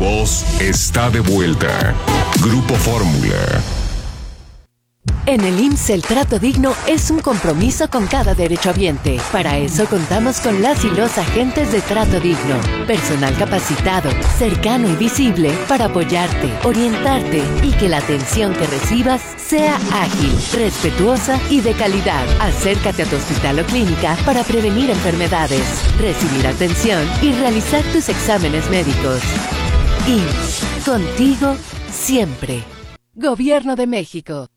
voz está de vuelta. Grupo Fórmula. En el IMSS el trato digno es un compromiso con cada derechohabiente. Para eso contamos con las y los agentes de trato digno. Personal capacitado, cercano y visible para apoyarte, orientarte y que la atención que recibas sea ágil, respetuosa y de calidad. Acércate a tu hospital o clínica para prevenir enfermedades, recibir atención y realizar tus exámenes médicos. IMSS, contigo siempre. Gobierno de México.